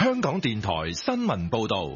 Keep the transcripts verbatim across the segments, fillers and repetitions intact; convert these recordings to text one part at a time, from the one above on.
香港電台新聞報道。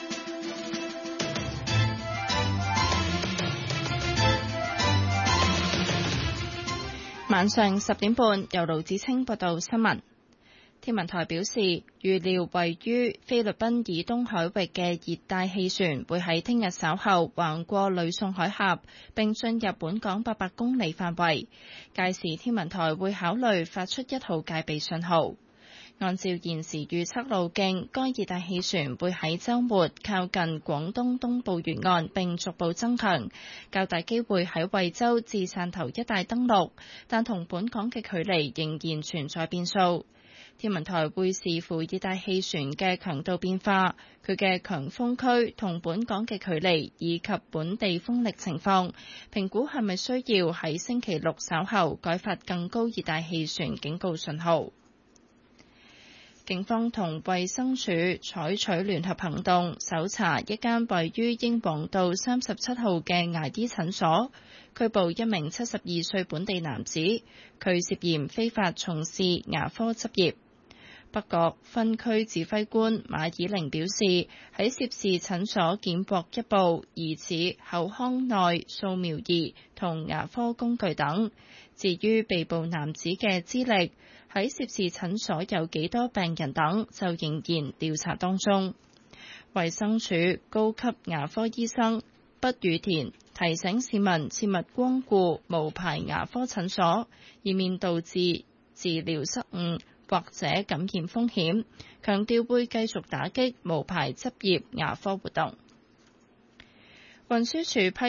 晚上十點半，由盧子清報道新聞。天文台表示，預料位於菲律賓以東海域嘅熱帶氣旋會喺聽日稍後橫過呂宋海峽，並進入本港八百公里範圍。屆時天文台會考慮發出一號戒備信號。按照現時預測路徑，該熱帶氣旋會喺週末靠近廣東東部沿岸並逐步增強，較大機會喺惠州至汕頭一帶登陸，但同本港嘅距離仍然存在變數。天文台會視乎熱帶氣旋嘅強度變化、佢嘅強風區同本港嘅距離以及本地風力情況，評估係咪需要喺星期六稍後改發更高熱帶氣旋警告信號。警方同衛生署採取聯合行動，搜查一間位於英皇道三十七號嘅牙醫診所，拘捕一名七十二歲本地男子，佢涉嫌非法從事牙科執業。北角分區指揮官馬以玲表示，喺涉事診所檢獲一部疑似口腔內掃描儀同牙科工具等。至於被捕男子嘅資歷，喺涉事診所有幾多病人等，就仍然調查當中。衛生署高級牙科醫生畢宇田提醒市民切勿光顧無牌牙科診所，以免導致治療失誤或者感染風險，強調會繼續打擊無牌執業牙科活動。運輸署批